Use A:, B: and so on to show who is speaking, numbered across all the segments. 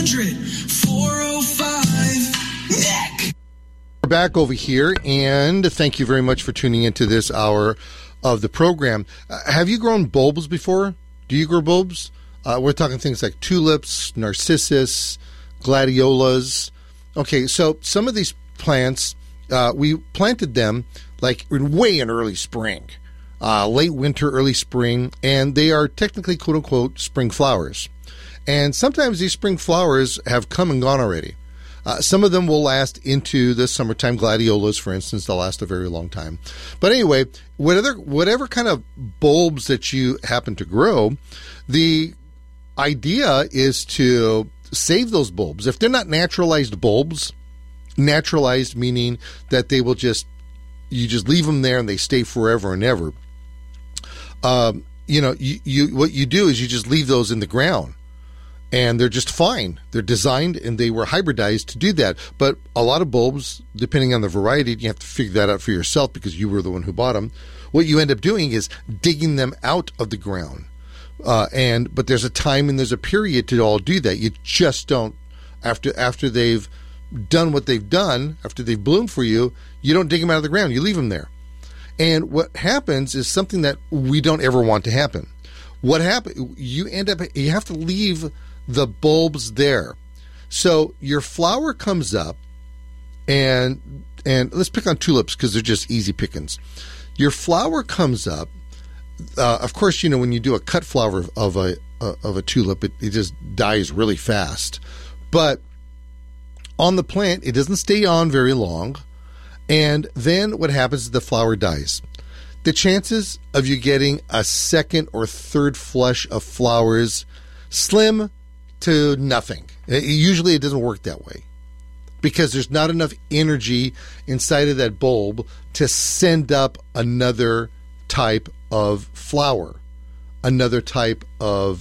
A: 1-800-405-NECK.
B: We're back over here, and thank you very much for tuning into this hour of the program. Have you grown bulbs before? Do you grow bulbs? We're talking things like tulips, narcissus, gladiolas. Okay, so some of these plants, we planted them like way in early spring, late winter, early spring, and they are technically, quote-unquote, spring flowers. And sometimes these spring flowers have come and gone already. Some of them will last into the summertime. Gladiolas, for instance, they'll last a very long time. But anyway, whatever kind of bulbs that you happen to grow, the idea is to save those bulbs. If they're not naturalized bulbs, naturalized meaning that they will you just leave them there and they stay forever and ever. What you do is you just leave those in the ground. And they're just fine. They're designed and they were hybridized to do that. But a lot of bulbs, depending on the variety, you have to figure that out for yourself because you were the one who bought them. What you end up doing is digging them out of the ground. But there's a time and there's a period to all do that. You just don't, after they've done what they've done, after they've bloomed for you, you don't dig them out of the ground. You leave them there. And what happens is something that we don't ever want to happen. What happens? You have to leave the bulbs there. So your flower comes up, and let's pick on tulips because they're just easy pickings. Your flower comes up. Of course, when you do a cut flower of a tulip, it just dies really fast. But on the plant, it doesn't stay on very long. And then what happens is the flower dies. The chances of you getting a second or third flush of flowers, slim to nothing. Usually it doesn't work that way because there's not enough energy inside of that bulb to send up another type of flower, another type of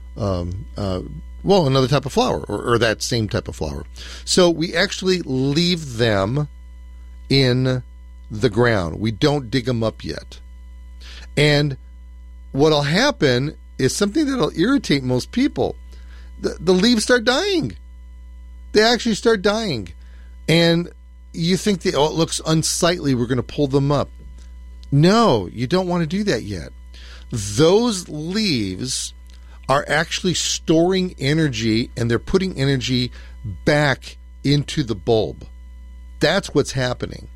B: flower or that same type of flower. So we actually leave them in the ground. We don't dig them up yet. And what'll happen is something that'll irritate most people. The leaves start dying. They actually start dying. And you think it looks unsightly, we're going to pull them up. No, you don't want to do that yet. Those leaves are actually storing energy and they're putting energy back into the bulb. That's what's happening.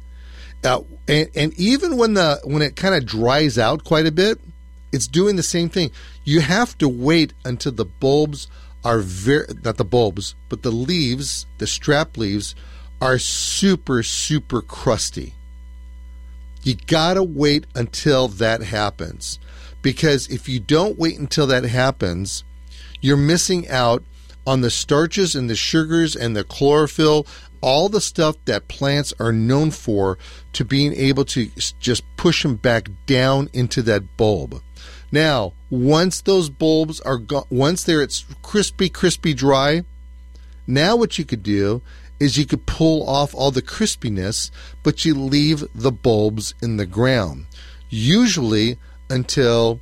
B: And even when it kind of dries out quite a bit, it's doing the same thing. You have to wait until the bulbs are not the bulbs, but the leaves, the strap leaves, are super, super crusty. You gotta wait until that happens. Because if you don't wait until that happens, you're missing out on the starches and the sugars and the chlorophyll, all the stuff that plants are known for, to being able to just push them back down into that bulb. Now, once those bulbs are once it's crispy dry, now what you could do is you could pull off all the crispiness, but you leave the bulbs in the ground. Usually until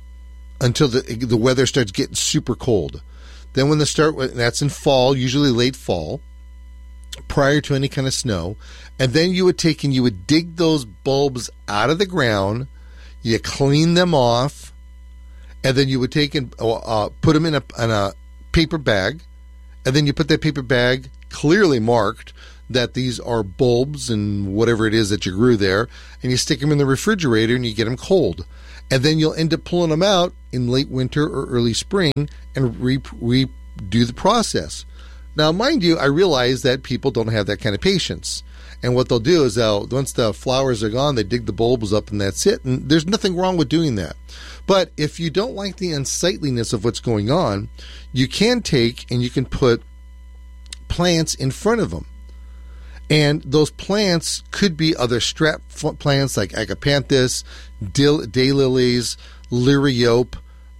B: the weather starts getting super cold. Then when that's in fall, usually late fall, prior to any kind of snow, and then you would dig those bulbs out of the ground, you clean them off, and then you would take and put them in a paper bag, and then you put that paper bag clearly marked that these are bulbs and whatever it is that you grew there, and you stick them in the refrigerator and you get them cold. And then you'll end up pulling them out in late winter or early spring and redo the process. Now, mind you, I realize that people don't have that kind of patience. And what they'll do is once the flowers are gone, they dig the bulbs up and that's it. And there's nothing wrong with doing that. But if you don't like the unsightliness of what's going on, you can take and you can put plants in front of them. And those plants could be other strap plants like agapanthus, daylilies, liriope,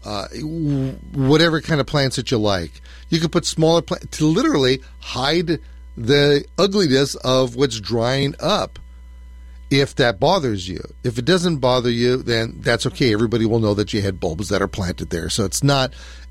B: whatever kind of plants that you like. You could put smaller plants to literally hide the ugliness of what's drying up, if that bothers you. If it doesn't bother you, then that's okay. Everybody will know that you had bulbs that are planted there. So it's not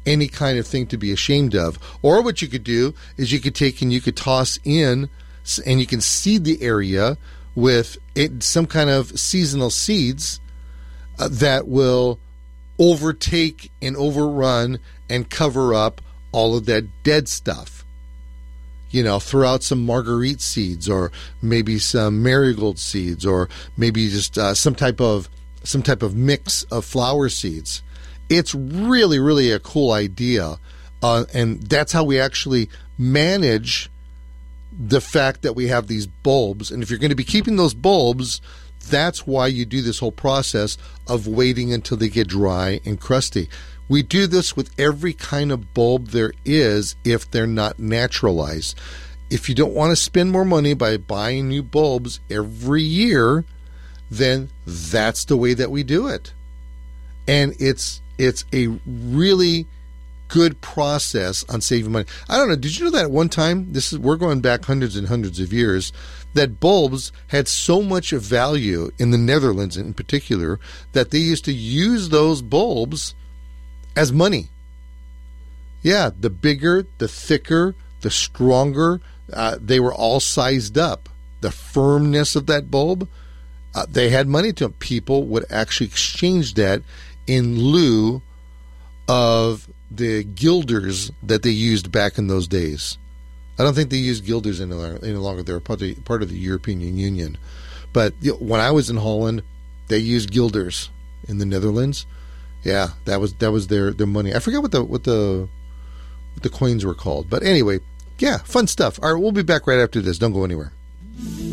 B: any kind of thing to be ashamed of. Or what you could do is you could take and you could toss in, and you can seed the area with some kind of seasonal seeds that will overtake and overrun and cover up all of that dead stuff. You know, throw out some marguerite seeds, or maybe some marigold seeds, or maybe just some type of mix of flower seeds. It's really, really a cool idea, and that's how we actually manage the fact that we have these bulbs. And if you're going to be keeping those bulbs, that's why you do this whole process of waiting until they get dry and crusty. We do this with every kind of bulb there is if they're not naturalized. If you don't want to spend more money by buying new bulbs every year, then that's the way that we do it. And it's a really good process on saving money. I don't know, did you know that at one time, we're going back hundreds and hundreds of years, that bulbs had so much value in the Netherlands in particular that they used to use those bulbs as money. Yeah, the bigger, the thicker, the stronger, they were all sized up. The firmness of that bulb, they had money to them. People would actually exchange that in lieu of the guilders that they used back in those days. I don't think they use guilders any longer. They're part of the European Union. But when I was in Holland, they used guilders. In the Netherlands, yeah, that was their money. I forget what the coins were called. But anyway, yeah, fun stuff. All right, we'll be back right after this. Don't go anywhere.